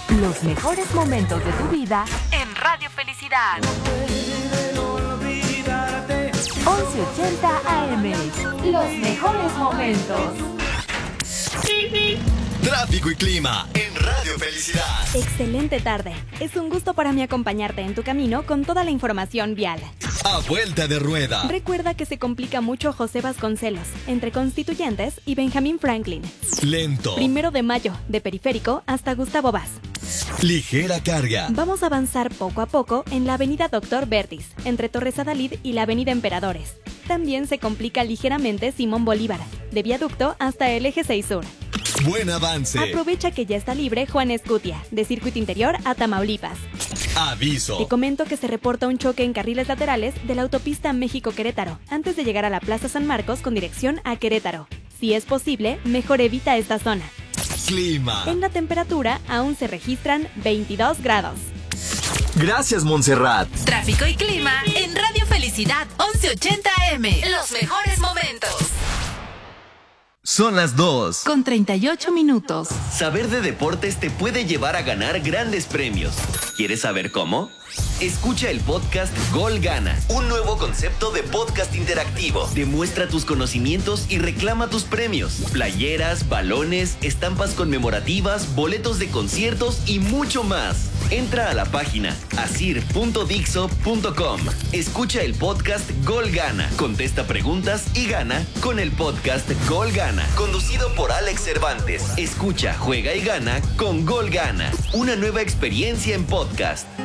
Los mejores momentos de tu vida en Radio Felicidad. 1180 AM. Los mejores momentos. Tráfico y clima en Radio Felicidad. Excelente tarde. Es un gusto para mí acompañarte en tu camino con toda la información vial. A vuelta de rueda. Recuerda que se complica mucho José Vasconcelos, entre Constituyentes y Benjamín Franklin. Lento. 1 de Mayo, de Periférico hasta Gustavo Vaz. Ligera carga. Vamos a avanzar poco a poco en la avenida Doctor Vertis, entre Torres Adalid y la avenida Emperadores. También se complica ligeramente Simón Bolívar, de Viaducto hasta el Eje 6 Sur. Buen avance. Aprovecha que ya está libre Juan Escutia, de Circuito Interior a Tamaulipas. Aviso. Te comento que se reporta un choque en carriles laterales de la autopista México-Querétaro, antes de llegar a la Plaza San Marcos con dirección a Querétaro. Si es posible, mejor evita esta zona. Clima. En la temperatura aún se registran 22 grados. Gracias, Montserrat. Tráfico y clima en Radio Felicidad 1180 AM. Los mejores momentos. Son las 2. Con 38 minutos. Saber de deportes te puede llevar a ganar grandes premios. ¿Quieres saber cómo? Escucha el podcast Gol Gana, un nuevo concepto de podcast interactivo. Demuestra tus conocimientos y reclama tus premios. Playeras, balones, estampas conmemorativas, boletos de conciertos y mucho más. Entra a la página asir.dixo.com. Escucha el podcast Gol Gana, contesta preguntas y gana con el podcast Gol Gana, conducido por Alex Cervantes. Escucha, juega y gana con Gol Gana, una nueva experiencia en podcast.